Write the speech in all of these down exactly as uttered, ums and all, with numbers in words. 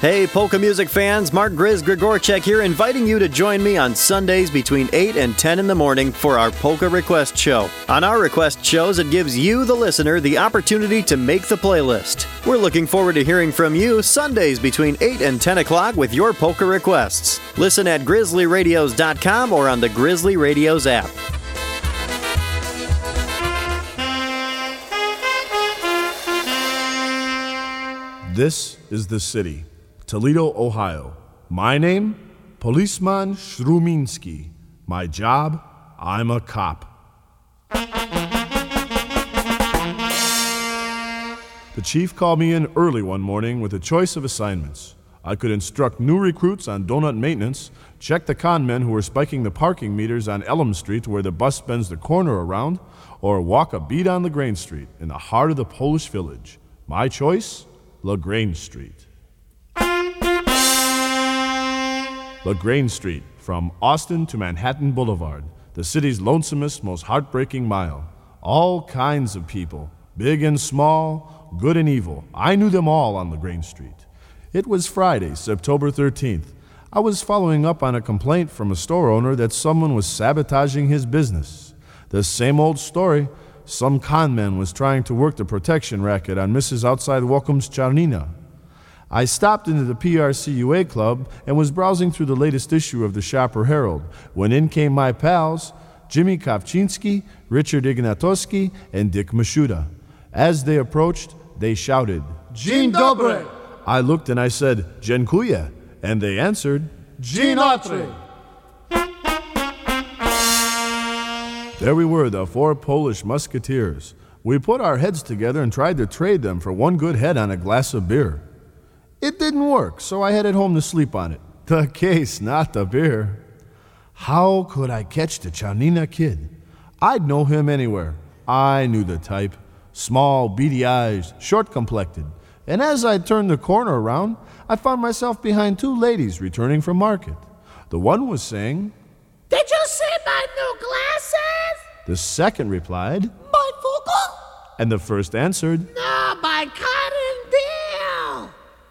Hey, polka music fans, Mark Grizz Grigorchek here, inviting you to join me on Sundays between eight and ten in the morning for our Polka Request Show. On our request shows, it gives you, the listener, the opportunity to make the playlist. We're looking forward to hearing from you Sundays between eight and ten o'clock with your polka requests. Listen at grizzly radios dot com or on the Grizzly Radios app. This is the city, Toledo, Ohio. My name, Policeman Shruminski. My job, I'm a cop. The chief called me in early one morning with a choice of assignments. I could instruct new recruits on donut maintenance, check the con men who were spiking the parking meters on Elm Street where the bus bends the corner around, or walk a beat on LaGrange Street in the heart of the Polish village. My choice, LaGrange Street. LaGrange Street, from Austin to Manhattan Boulevard, the city's lonesomest, most heartbreaking mile. All kinds of people, big and small, good and evil. I knew them all on LaGrange Street. It was Friday, September thirteenth. I was following up on a complaint from a store owner that someone was sabotaging his business. The same old story. Some con man was trying to work the protection racket on Missus Outside Welcome's Charnina. I stopped into the P R C U A club and was browsing through the latest issue of the Shopper Herald when in came my pals, Jimmy Kopczynski, Richard Ignatowski, and Dick Mashuda. As they approached, they shouted, Dzień dobry! I looked and I said, Dziękuję, and they answered, Dzień dobry! There we were, the four Polish musketeers. We put our heads together and tried to trade them for one good head on a glass of beer. It didn't work, so I headed home to sleep on it. The case, not the beer. How could I catch the Charnina Kid? I'd know him anywhere. I knew the type. Small, beady eyes, short-complected. And as I turned the corner around, I found myself behind two ladies returning from market. The one was saying, Did you see my new glasses? The second replied, My Vogel? And the first answered, No, my cotton deal.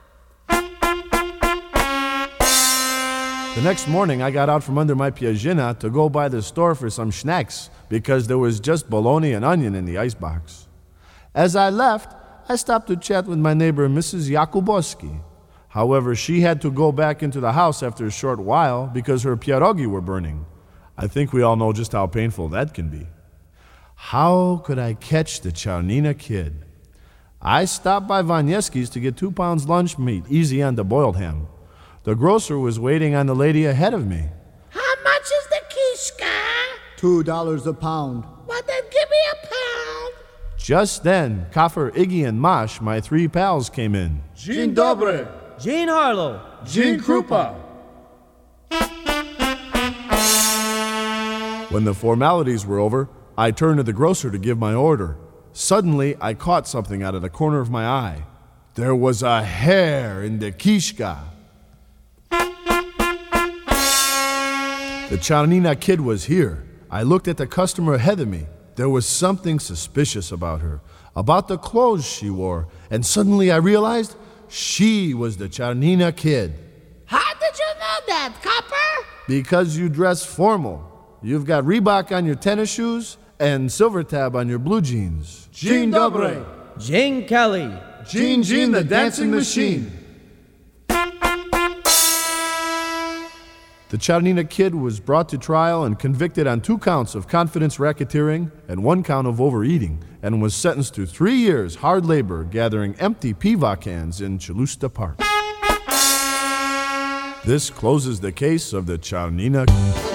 The next morning, I got out from under my piazzina to go by the store for some schnacks because there was just bologna and onion in the icebox. As I left, I stopped to chat with my neighbor, Missus Jakubowski. However, she had to go back into the house after a short while because her pierogi were burning. I think we all know just how painful that can be. How could I catch the Charnina Kid? I stopped by Vanieski's to get two pounds lunch meat, easy on the boiled ham. The grocer was waiting on the lady ahead of me. How much is the kishka? Two dollars a pound. Well, then give me a pound. Just then, Kaffer, Iggy, and Mosh, my three pals, came in. Dzień dobry! Gene Harlow. Dzień Krupa! When the formalities were over, I turned to the grocer to give my order. Suddenly, I caught something out of the corner of my eye. There was a hair in the kishka. The Charnina Kid was here. I looked at the customer ahead of me. There was something suspicious about her, about the clothes she wore, and suddenly I realized she was the Charnina Kid. How did you know that, copper? Because you dress formal. You've got Reebok on your tennis shoes and Silver Tab on your blue jeans. Dzień dobry! Gene Kelly. Gene Gene the Dancing Machine. The Charnina Kid was brought to trial and convicted on two counts of confidence racketeering and one count of overeating, and was sentenced to three years hard labor gathering empty piva cans in Chalusta Park. This closes the case of the Charnina Kid.